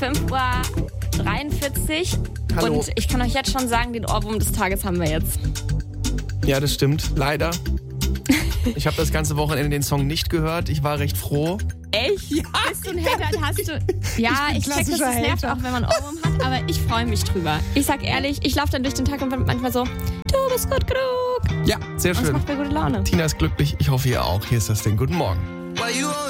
5:43 Uhr. Hallo. Und ich kann euch jetzt schon sagen, den Ohrwurm des Tages haben wir jetzt. Ja, das stimmt. Leider. Ich habe das ganze Wochenende den Song nicht gehört. Ich war recht froh. Echt? Ja. Bist du ein Hater? Hast du... Ja, ich check, dass das nervt auch, wenn man Ohrwurm hat, aber ich freue mich drüber. Ich sag ehrlich, ich laufe dann durch den Tag und bin manchmal so, du bist gut genug. Ja, sehr Und das schön. macht mir gute Laune. Tina ist glücklich. Ich hoffe, ihr auch. Hier ist das Ding. Guten Morgen.